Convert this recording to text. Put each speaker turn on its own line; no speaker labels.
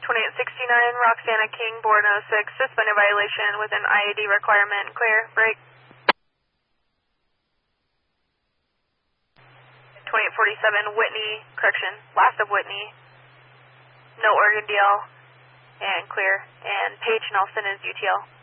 2869, Roxana King, board 06, suspended violation with an IAD requirement. Clear, break. 2847, Whitney, correction, last of Whitney, no Oregon DL, and clear. And Paige Nelson is UTL.